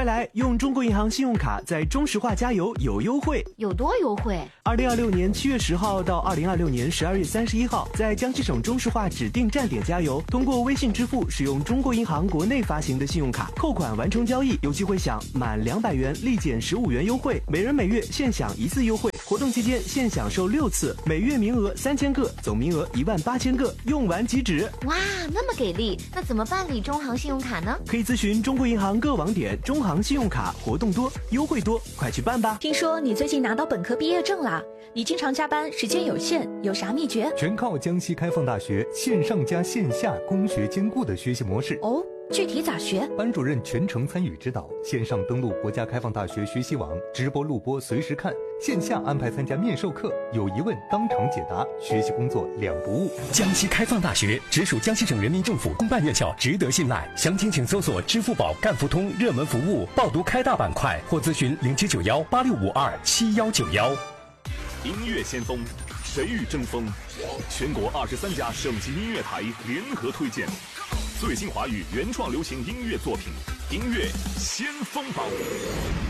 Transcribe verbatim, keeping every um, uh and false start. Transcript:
快来用中国银行信用卡在中石化加油有优惠， 有多优惠？ 二零二六年七月十号到二零二六年十二月三十一号，在江西省中石化指定站点加油，通过微信支付使用中国银行国内发行的信用卡扣款完成交易，有机会享满两百元立减十五元优惠，每人每月限享一次优惠。活动期间限享受六次，每月名额三千个，总名额一万八千个，用完即止。 哇，那么给力！那怎么办理中行信用卡呢？ 可以咨询中国银行各网点，中行信用卡活动多，优惠多，快去办吧！ 听说你最近拿到本科毕业证啦？你经常加班，时间有限，有啥秘诀？ 全靠江西开放大学线上加线下工学兼顾的学习模式。 哦，具体咋学？ 班主任全程参与指导，线上登录国家开放大学学习网，直播录播随时看；线下安排参加面授课，有疑问当场解答，学习工作两不误。 江西开放大学直属江西省人民政府公办院校，值得信赖。详情请搜索支付宝赣付通热门服务报读开大板块，或咨询零七九幺八六五二七幺九幺。 音乐先锋，谁与争锋？全国二十三家省级音乐台联合推荐最新华语原创流行音乐作品，音乐先锋榜。